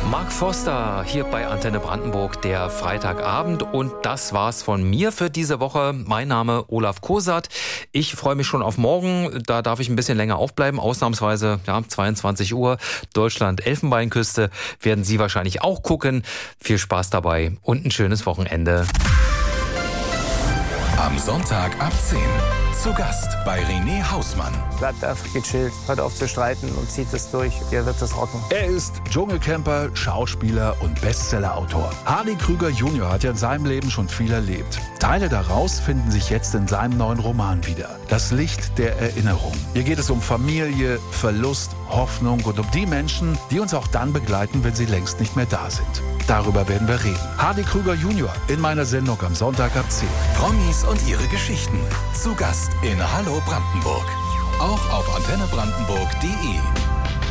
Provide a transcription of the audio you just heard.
Mark Foster hier bei Antenne Brandenburg, der Freitagabend. Und das war's von mir für diese Woche. Mein Name Olaf Kosat. Ich freue mich schon auf morgen. Da darf ich ein bisschen länger aufbleiben. Ausnahmsweise 22 Uhr. Deutschland-Elfenbeinküste werden Sie wahrscheinlich auch gucken. Viel Spaß dabei und ein schönes Wochenende. Am Sonntag ab 10. Zu Gast bei René Hausmann. Bleibt einfach gechillt, hört auf zu streiten und zieht es durch. Ihr wird das rocken. Er ist Dschungelcamper, Schauspieler und Bestsellerautor. Hardy Krüger Jr. hat ja in seinem Leben schon viel erlebt. Teile daraus finden sich jetzt in seinem neuen Roman wieder. Das Licht der Erinnerung. Hier geht es um Familie, Verlust, Hoffnung und um die Menschen, die uns auch dann begleiten, wenn sie längst nicht mehr da sind. Darüber werden wir reden. Hardy Krüger Jr. in meiner Sendung am Sonntag ab 10. Promis und ihre Geschichten. Zu Gast in Hallo Brandenburg. Auch auf antennebrandenburg.de.